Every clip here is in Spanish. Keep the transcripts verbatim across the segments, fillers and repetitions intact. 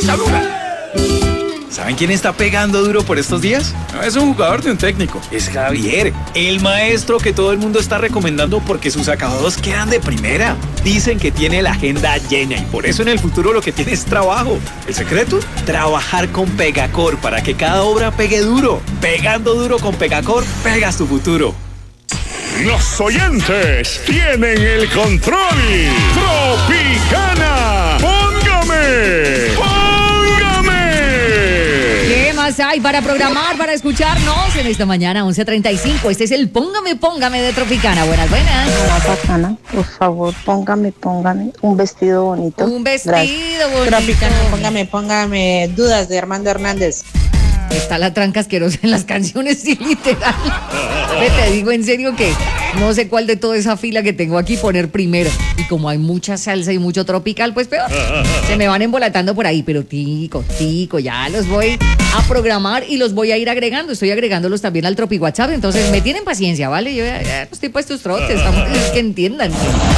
saluda. ¿Saben quién está pegando duro por estos días? No es un jugador de un técnico, es Javier, el maestro que todo el mundo está recomendando porque sus acabados quedan de primera. Dicen que tiene la agenda llena y por eso en el futuro lo que tiene es trabajo. ¿El secreto? Trabajar con Pegacor para que cada obra pegue duro. Pegando duro con Pegacor, pegas tu futuro. Los oyentes tienen el control. Tropicana, póngame, póngame. ¿Qué más hay para programar, para escucharnos en esta mañana, once treinta y cinco? Este es el Póngame, Póngame de Tropicana. Buenas, buenas. Tropicana, por favor, póngame, póngame un vestido bonito. Un vestido Gracias. bonito. Tropicana, póngame, póngame Dudas de Armando Hernández. Está la tranca asquerosa en las canciones, sí, literal. Te digo en serio que no sé cuál de toda esa fila que tengo aquí poner primero. Y como hay mucha salsa y mucho tropical, pues peor. Se me van embolatando por ahí, pero tico, tico, ya los voy a programar y los voy a ir agregando. Estoy agregándolos también al Tropi WhatsApp, entonces me tienen paciencia, ¿vale? Yo ya, ya estoy para estos trotes, estamos, es que entiendan.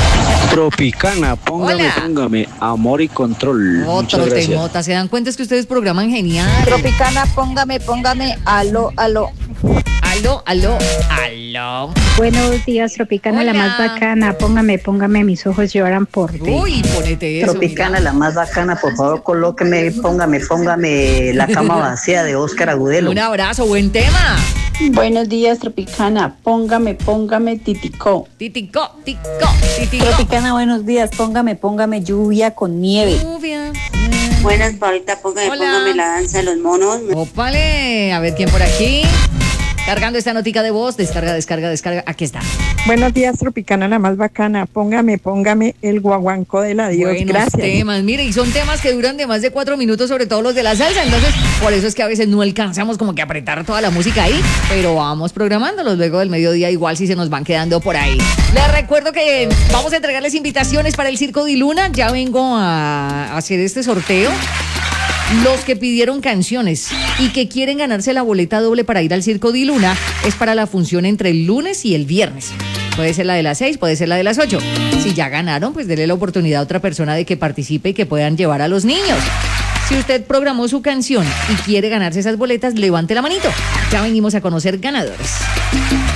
Tropicana, póngame, Hola. póngame, amor y control. Otro Muchas gracias. temota, ¿se dan cuenta? Es que ustedes programan genial. Tropicana, póngame, póngame, aló, aló. Aló, aló, aló. Buenos días, Tropicana, Hola. la más bacana. Póngame, póngame, mis ojos lloran por ti. Uy, ponete eso. Tropicana, mira. la más bacana, por favor, colóqueme, póngame, póngame La cama vacía de Óscar Agudelo. Un abrazo, buen tema. Buenos días, Tropicana, póngame, póngame, titicó. Titico, tico, titico. Tropicana, buenos días. Póngame, póngame lluvia con nieve. Lluvia. Buenas, Paulita, póngame, Hola. póngame la danza de los monos. Ópale, a ver quién por aquí. Cargando esta notica de voz, descarga, descarga, descarga. Aquí está. Buenos días, Tropicana, la más bacana. Póngame, póngame el guaguanco del adiós. Buenos Gracias. temas. Mire, y son temas que duran de más de cuatro minutos, sobre todo los de la salsa. Entonces, por eso es que a veces no alcanzamos como que a apretar toda la música ahí, pero vamos programándolos luego del mediodía, igual si se nos van quedando por ahí. Les recuerdo que vamos a entregarles invitaciones para el Circo Di Luna. Ya vengo a hacer este sorteo. Los que pidieron canciones y que quieren ganarse la boleta doble para ir al Circo Di Luna es para la función entre el lunes y el viernes. Puede ser la de las seis, puede ser la de las ocho. Si ya ganaron, pues denle la oportunidad a otra persona de que participe y que puedan llevar a los niños. Si usted programó su canción y quiere ganarse esas boletas, levante la manito. Ya venimos a conocer ganadores.